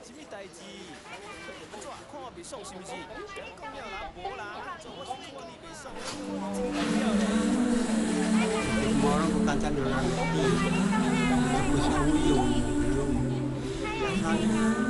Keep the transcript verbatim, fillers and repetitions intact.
什么代志？安怎看我袂爽是毋是？讲了啦，无啦，做我是看你袂爽，真代表咧。 我那个干将的，不相互用，用，他。